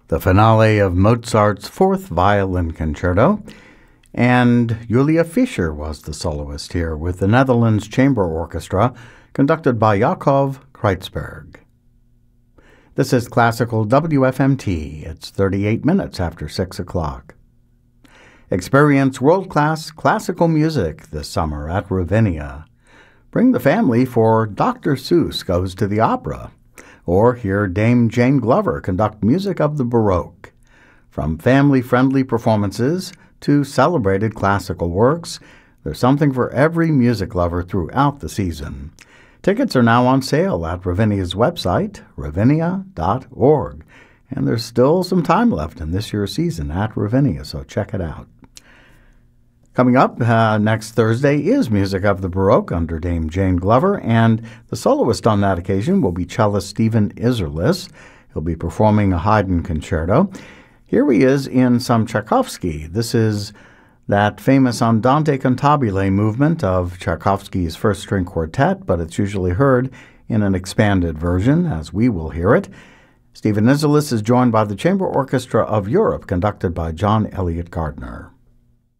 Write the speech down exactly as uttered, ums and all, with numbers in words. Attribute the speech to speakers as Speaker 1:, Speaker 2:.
Speaker 1: the finale of Mozart's Fourth Violin Concerto, and Julia Fischer was the soloist here with the Netherlands Chamber Orchestra, conducted by Jakob Kreitzberg. This is Classical W F M T. It's thirty-eight minutes after six o'clock. Experience world-class classical music this summer at Ravinia. Bring the family for Doctor Seuss Goes to the Opera, or hear Dame Jane Glover conduct music of the Baroque. From family-friendly performances to celebrated classical works, there's something for every music lover throughout the season. Tickets are now on sale at Ravinia's website, ravinia dot org, and there's still some time left in this year's season at Ravinia, so check it out. Coming up uh, next Thursday is Music of the Baroque under Dame Jane Glover, and the soloist on that occasion will be cellist Stephen Isserlis. He'll be performing a Haydn concerto. Here he is in some Tchaikovsky. This is that famous Andante cantabile movement of Tchaikovsky's first string quartet, but it's usually heard in an expanded version, as we will hear it. Stephen Isserlis is joined by the Chamber Orchestra of Europe, conducted by John Elliott Gardner.